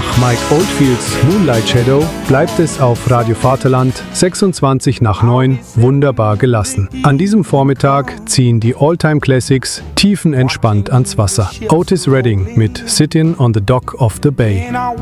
Nach Mike Oldfields Moonlight Shadow bleibt es auf Radio Vaterland 26 nach 9 wunderbar gelassen. An diesem Vormittag ziehen die All-Time Classics tiefenentspannt ans Wasser. Otis Redding mit Sittin' on the Dock of the Bay.